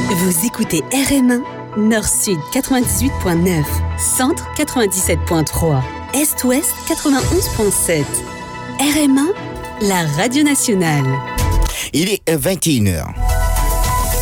Vous écoutez RM1, Nord-Sud 98.9, Centre 97.3, Est-Ouest 91.7. RM1, la radio nationale. Il est 21h.